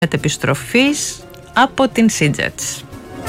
επιστροφής από την Σίτζετς.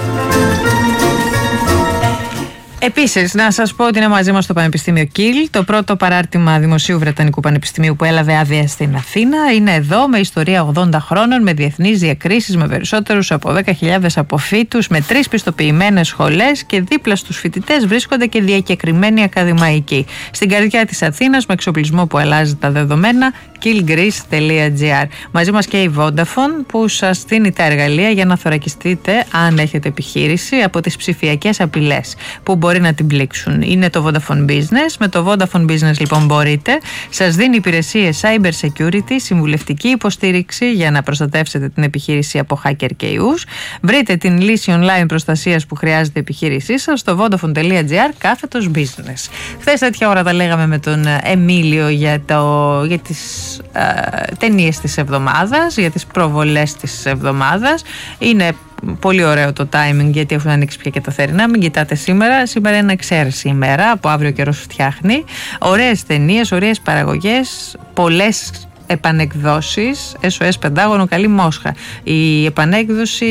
Επίσης, να σας πω ότι είναι μαζί μας το Πανεπιστήμιο Κιλ, το πρώτο παράρτημα Δημοσίου Βρετανικού Πανεπιστημίου που έλαβε άδεια στην Αθήνα. Είναι εδώ με ιστορία 80 χρόνων, με διεθνείς διακρίσεις, με περισσότερους από 10.000 αποφύτους, με 3 πιστοποιημένες σχολές και δίπλα στους φοιτητές βρίσκονται και διακεκριμένοι ακαδημαϊκοί. Στην καρδιά της Αθήνας, με εξοπλισμό που αλλάζει τα δεδομένα, killgreece.gr. Μαζί μας και η Vodafone που σας δίνει τα εργαλεία για να θωρακιστείτε, αν έχετε επιχείρηση, από τις ψηφιακές απειλές που μπορεί να την πλήξουν. Είναι το Vodafone Business. Με το Vodafone Business λοιπόν μπορείτε. Σας δίνει υπηρεσίες cyber security, συμβουλευτική υποστήριξη για να προστατεύσετε την επιχείρηση από hacker και ιούς. Βρείτε την λύση online προστασίας που χρειάζεται η επιχείρησή σας στο vodafone.gr/business. Χθες τέτοια ώρα τα λέγαμε με τον Εμίλιο για τις ταινίες της εβδομάδας, για τις προβολές της εβδομάδας. Είναι πολύ ωραίο το timing γιατί έχουν ανοίξει πια και τα θερινά. Μην κοιτάτε σήμερα. Σήμερα είναι εξαίρεση ημέρα. Από αύριο καιρός φτιάχνει. Ωραίες ταινίες, ωραίες παραγωγές, πολλές επανεκδόσεις. SOS Πεντάγωνο, καλή Μόσχα. Η επανέκδοση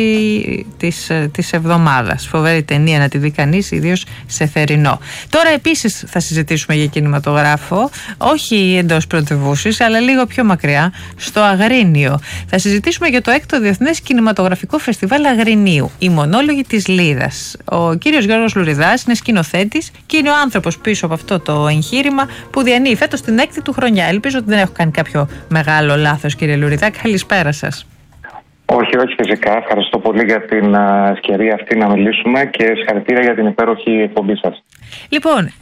της εβδομάδας. Φοβερή ταινία να τη δει κανείς, ιδίως σε θερινό. Τώρα επίσης θα συζητήσουμε για κινηματογράφο, όχι εντός πρωτευούσης, αλλά λίγο πιο μακριά, στο Αγρίνιο. Θα συζητήσουμε για το 6ο Διεθνές Κινηματογραφικό Φεστιβάλ Αγρινίου, οι μονόλογοι της Λίδας. Ο κύριος Γιώργος Λουριδάς είναι σκηνοθέτης και είναι ο άνθρωπος πίσω από αυτό το εγχείρημα που διανύει φέτος την 6η του χρονιά. Ελπίζω ότι δεν έχω κάνει κάποιο μεγάλο λάθος, κύριε Λουριδά. Καλησπέρα σας. Όχι, φυσικά. Ευχαριστώ πολύ για την ευκαιρία αυτή να μιλήσουμε και συγχαρητήρια για την υπέροχη εκπομπή σας. Λοιπόν,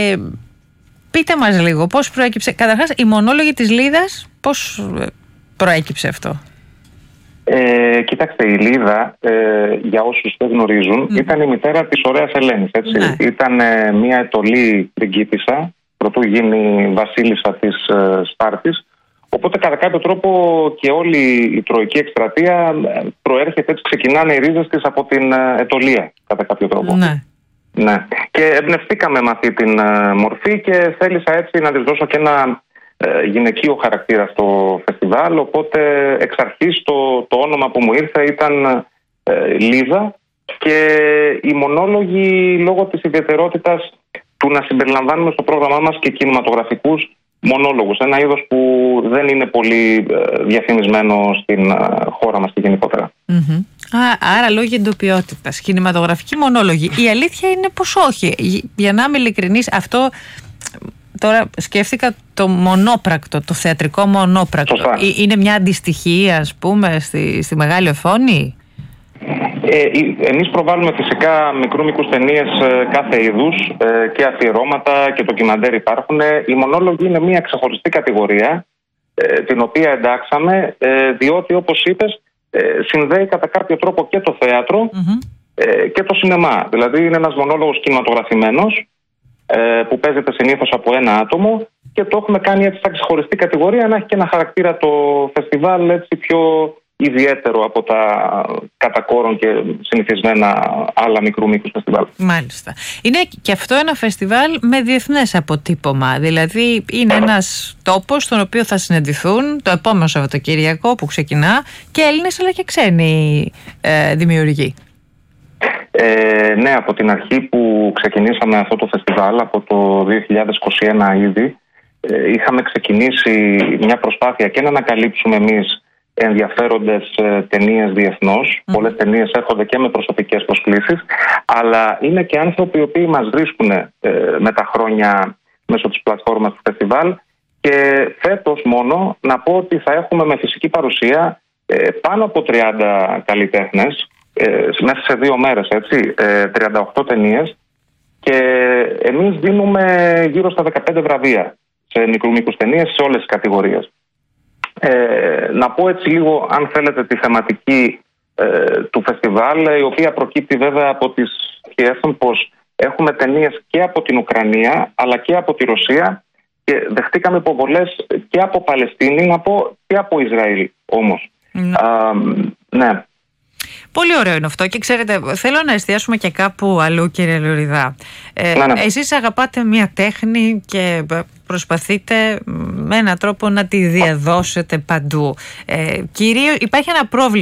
πείτε μας λίγο πώς προέκυψε. Καταρχάς, οι μονόλογοι της Λίδας, πώς προέκυψε αυτό? Κοιτάξτε, η Λίδα, για όσους δεν γνωρίζουν, ήταν η μητέρα της ωραίας Ελένης, έτσι. Ναι. Ήταν μια ετωλή πριγκίπισσα, προτού γίνει βασίλισσα της Σπάρτης. Οπότε κατά κάποιο τρόπο και όλη η τροϊκή εκστρατεία προέρχεται, έτσι ξεκινάνε οι ρίζες της από την ετωλία κατά κάποιο τρόπο. Ναι. Ναι. Και εμπνευστήκαμε με αυτή την μορφή και θέλησα έτσι να της δώσω και ένα γυναικείο χαρακτήρα στο φεστιβάλ. Οπότε εξ αρχής το όνομα που μου ήρθε ήταν Λίδα και οι μονόλογοι λόγω της ιδιαιτερότητας του να συμπεριλαμβάνουμε στο πρόγραμμά μας και κινηματογραφικούς μονόλογους. Ένα είδος που δεν είναι πολύ διαφημισμένο στην χώρα μας και γενικότερα. Άρα λόγια εντοπιότητας, κινηματογραφική μονόλογοι. Η αλήθεια είναι πως όχι. Για να είμαι ειλικρινής, αυτό τώρα σκέφτηκα το μονόπρακτο, το θεατρικό μονόπρακτο. Είναι μια αντιστοιχία, ας πούμε, στη μεγάλη οθόνη? Εμείς προβάλλουμε φυσικά μικρού μήκους ταινίες κάθε είδους και αφιερώματα και ντοκιμαντέρ υπάρχουν. Οι μονόλογοι είναι μια ξεχωριστή κατηγορία την οποία εντάξαμε διότι, όπως είπες, συνδέει κατά κάποιο τρόπο και το θέατρο και το σινεμά. Δηλαδή είναι ένας μονόλογος κινηματογραφημένος που παίζεται συνήθως από ένα άτομο και το έχουμε κάνει έτσι σαν ξεχωριστή κατηγορία να έχει και ένα χαρακτήρα το φεστιβάλ έτσι πιο ιδιαίτερο από τα κατά κόρον και συνηθισμένα άλλα μικρού μήκους φεστιβάλ. Μάλιστα. Είναι και αυτό ένα φεστιβάλ με διεθνές αποτύπωμα. Δηλαδή είναι ένας τόπος στον οποίο θα συναντηθούν το επόμενο Σαββατοκύριακο που ξεκινά και Έλληνες αλλά και ξένοι δημιουργοί. Ναι, από την αρχή που ξεκινήσαμε αυτό το φεστιβάλ, από το 2021 ήδη, είχαμε ξεκινήσει μια προσπάθεια και να ανακαλύψουμε εμείς ενδιαφέροντες ταινίες διεθνώς. Πολλές ταινίες έρχονται και με προσωπικές προσκλήσεις, αλλά είναι και άνθρωποι οι οποίοι μας βρίσκουν με τα χρόνια μέσω της πλατφόρμας του φεστιβάλ και φέτος μόνο να πω ότι θα έχουμε με φυσική παρουσία πάνω από 30 καλλιτέχνες μέσα σε 2 μέρες, έτσι, 38 ταινίες και εμείς δίνουμε γύρω στα 15 βραβεία σε μικρού μήκους ταινίες σε όλες τις κατηγορίες. Να πω έτσι λίγο, αν θέλετε, τη θεματική του φεστιβάλ, η οποία προκύπτει βέβαια από τις σχέσεις πως έχουμε ταινίες και από την Ουκρανία αλλά και από τη Ρωσία και δεχτήκαμε υποβολές και από Παλαιστίνη, να πω, και από Ισραήλ όμως. Ναι. Πολύ ωραίο είναι αυτό και ξέρετε, θέλω να εστιάσουμε και κάπου αλλού, κύριε Λουριδά. Ναι. Εσείς αγαπάτε μια τέχνη και προσπαθείτε με έναν τρόπο να τη διαδώσετε παντού. Κυρίως υπάρχει ένα πρόβλημα